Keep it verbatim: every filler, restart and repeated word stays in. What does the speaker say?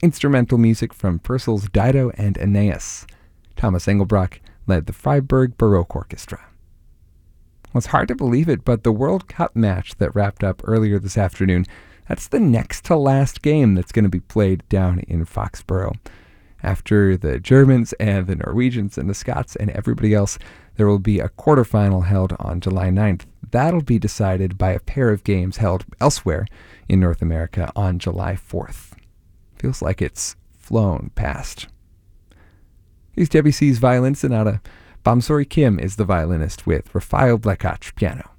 instrumental music from Purcell's Dido and Aeneas. Thomas Engelbrock led the Freiburg Baroque Orchestra. Well, it's hard to believe it, but the World Cup match that wrapped up earlier this afternoon, that's the next to last game that's going to be played down in Foxborough. After the Germans and the Norwegians and the Scots and everybody else, there will be a quarterfinal held on July ninth. That'll be decided by a pair of games held elsewhere in North America on July fourth. Feels like it's flown past. Here's Debussy Violin Sonata. Bamsori Kim is the violinist with Rafael Blekach piano.